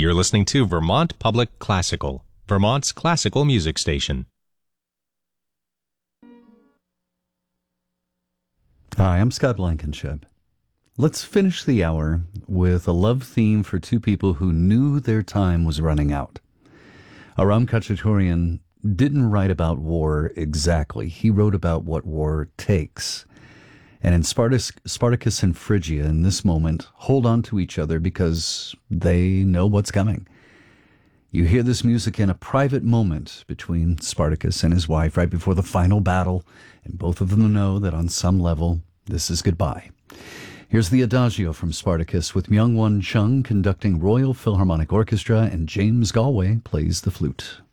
You're listening to Vermont Public Classical, Vermont's classical music station. Hi, I'm Scott Blankenship. Let's finish the hour with a love theme for two people who knew their time was running out. Aram Khachaturian didn't write about war exactly. He wrote about what war takes. And in Spartacus and Phrygia, in this moment, hold on to each other because they know what's coming. You hear this music in a private moment between Spartacus and his wife right before the final battle, and both of them know that on some level, this is goodbye. Here's the Adagio from Spartacus with Myung-Won Chung conducting Royal Philharmonic Orchestra, and James Galway plays the flute.